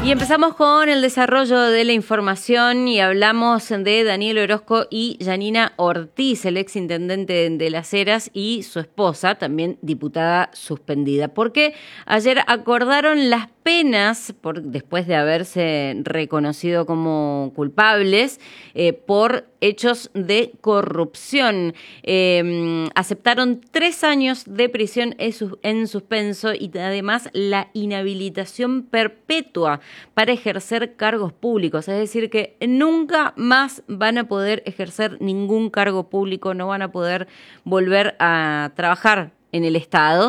Y empezamos con el desarrollo de la información y hablamos de Daniel Orozco y Yanina Ortiz, el exintendente de Las Heras, y su esposa, también diputada suspendida, porque ayer acordaron las penas después de haberse reconocido como culpables por hechos de corrupción. Aceptaron 3 años de prisión en suspenso y además la inhabilitación perpetua para ejercer cargos públicos, es decir que nunca más van a poder ejercer ningún cargo público, no van a poder volver a trabajar en el Estado,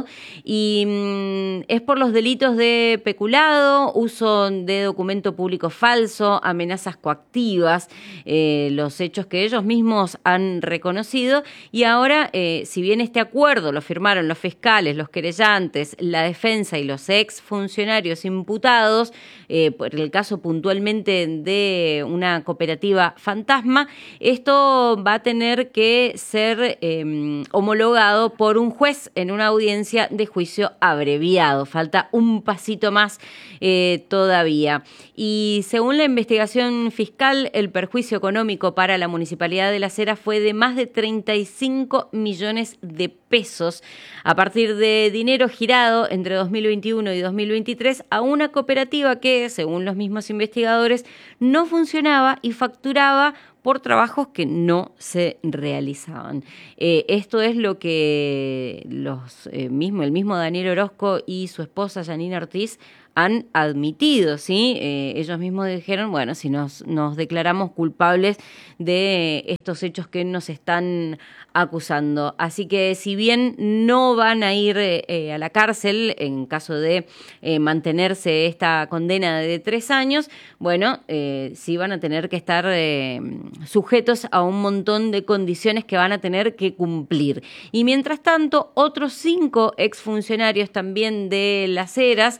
y es por los delitos de peculado, uso de documento público falso, amenazas coactivas, los hechos que ellos mismos han reconocido. Y ahora, si bien este acuerdo lo firmaron los fiscales, los querellantes, la defensa y los exfuncionarios imputados, por el caso puntualmente de una cooperativa fantasma, esto va a tener que ser homologado por un juez en una audiencia de juicio abreviado. Falta un pasito más todavía. Y según la investigación fiscal, el perjuicio económico para la Municipalidad de Las Heras fue de más de 35 millones de pesos a partir de dinero girado entre 2021 y 2023 a una cooperativa que, según los mismos investigadores, no funcionaba y facturaba por trabajos que no se realizaban. Esto es lo que el mismo Daniel Orozco y su esposa Yanina Ortiz han admitido, ¿sí? Ellos mismos dijeron, bueno, si nos declaramos culpables de estos hechos que nos están acusando. Así que si bien no van a ir a la cárcel en caso de mantenerse esta condena de 3 años, bueno, sí van a tener que estar sujetos a un montón de condiciones que van a tener que cumplir. Y mientras tanto, otros 5 exfuncionarios también de Las Heras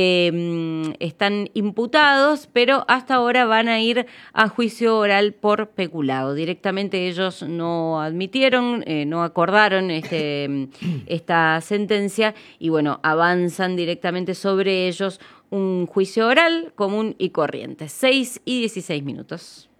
están imputados, pero hasta ahora van a ir a juicio oral por peculado. Directamente ellos no admitieron, no acordaron esta sentencia y bueno, avanzan directamente sobre ellos un juicio oral común y corriente. 6:16.